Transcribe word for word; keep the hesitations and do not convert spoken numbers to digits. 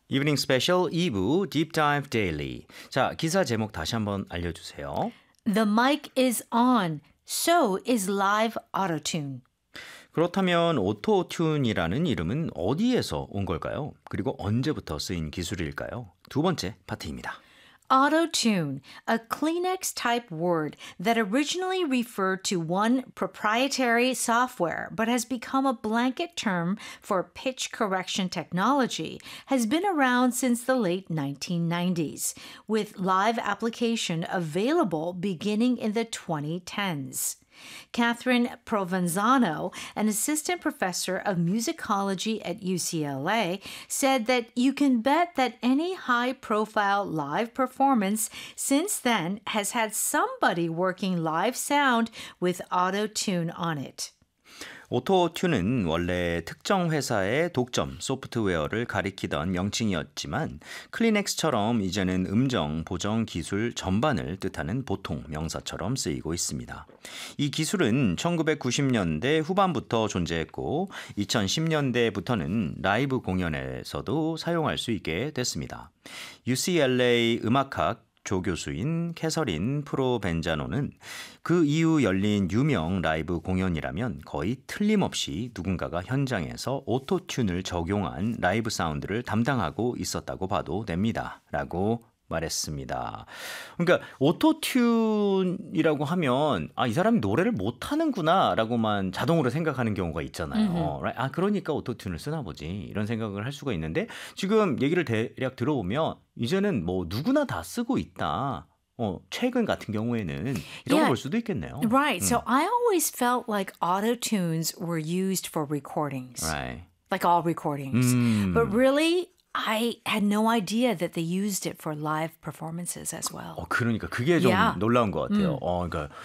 이브닝 스페셜 이 부 Deep Dive Daily. 자, 기사 제목 다시 한번 알려주세요. The mic is on. So is live auto-tune. 그렇다면 오토튠이라는 이름은 어디에서 온 걸까요? 그리고 언제부터 쓰인 기술일까요? 두 번째 파트입니다. Auto-tune, a Kleenex-type word that originally referred to one proprietary software but has become a blanket term for pitch correction technology, has been around since the late nineteen nineties, with live application available beginning in the twenty tens. Catherine Provenzano, an assistant professor of musicology at U C L A, said that you can bet that any high-profile live performance since then has had somebody working live sound with auto-tune on it. 오토튠은 원래 특정 회사의 독점 소프트웨어를 가리키던 명칭이었지만 클리넥스처럼 이제는 음정 보정 기술 전반을 뜻하는 보통 명사처럼 쓰이고 있습니다. 이 기술은 천구백구십 년대 후반부터 존재했고 이천십 년대부터는 라이브 공연에서도 사용할 수 있게 됐습니다. 유씨엘에이 음악학 조교수인 캐서린 프로벤자노는 그 이후 열린 유명 라이브 공연이라면 거의 틀림없이 누군가가 현장에서 오토튠을 적용한 라이브 사운드를 담당하고 있었다고 봐도 됩니다. 라고 말했습니다. 그러니까 오토튠이라고 하면 아, 이 사람이 노래를 못하는구나 라고만 자동으로 생각하는 경우가 있잖아요. 음흠. right? 아, 그러니까 오토튠을 쓰나 보지 이런 생각을 할 수가 있는데 지금 얘기를 대략 들어보면 이제는 뭐 누구나 다 쓰고 있다. 어, 최근 같은 경우에는 이런 Yeah. 걸 수도 있겠네요. Right. So I always felt like auto-tunes were used for recordings. Right. Like all recordings. 음. But really, I had no idea that they used it for live performances as well. 어, 그러니까 그게 좀 Yeah. 놀라운 것 같아요. 어, 그러니까